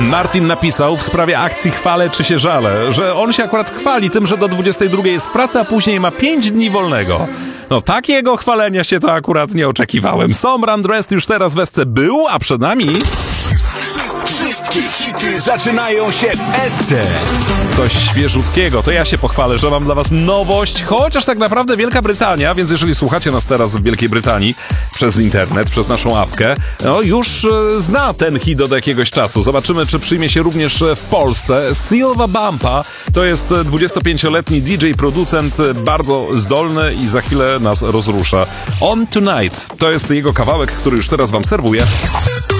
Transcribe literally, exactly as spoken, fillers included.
Martin napisał w sprawie akcji Chwalę czy się żalę, że on się akurat chwali tym, że do dwudziestej drugiej jest w pracy, a później ma pięć dni wolnego. No takiego chwalenia się to akurat nie oczekiwałem. Some Undressed już teraz w Esce był, a przed nami... Wszystkie hity zaczynają się w Esce. Coś świeżutkiego. To ja się pochwalę, że mam dla was nowość, chociaż tak naprawdę Wielka Brytania, więc jeżeli słuchacie nas teraz w Wielkiej Brytanii przez internet, przez naszą apkę, no już e, zna ten hit od jakiegoś czasu. Zobaczymy, czy przyjmie się również w Polsce. Silva Bumpa to jest dwudziestopięcioletni D J, producent, bardzo zdolny i za chwilę nas rozrusza. On Tonight to jest jego kawałek, który już teraz wam serwuję.